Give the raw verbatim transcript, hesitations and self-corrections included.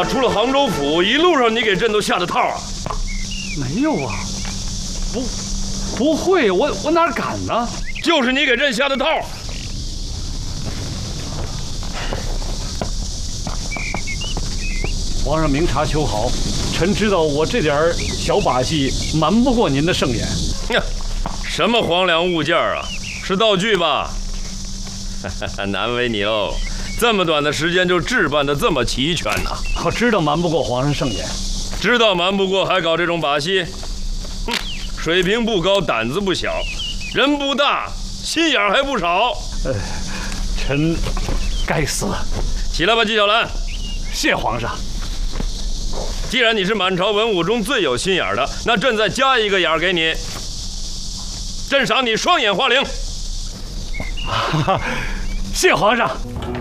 啊，除了杭州府，一路上你给朕都下的套啊？ 没有啊，不，不会，我我哪敢呢？ 就是你给朕下的套。 皇上明察秋毫，臣知道我这点小把戏瞒不过您的圣眼。 呀，什么皇粮物件啊？是道具吧？难为你喽！这么短的时间就置办的这么齐全呐、啊！ 我知道瞒不过皇上圣眼， 知道瞒不过还搞这种把戏，哼，水平不高，胆子不小，人不大，心眼还不少。 呃，臣该死。 起来吧，纪晓岚。 谢皇上。 既然你是满朝文武中最有心眼的，那朕再加一个眼给你，朕赏你双眼花翎。 谢皇上。